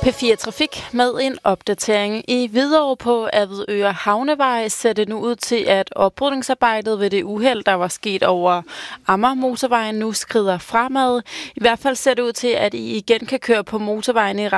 P4 Trafik med en opdatering. I Hvidovre på Avedøre Havnevej ser det nu ud til, at oprydningsarbejdet ved det uheld, der var sket over Amagermotorvejen, nu skrider fremad. I hvert fald ser det ud til, at I igen kan køre på motorvejen i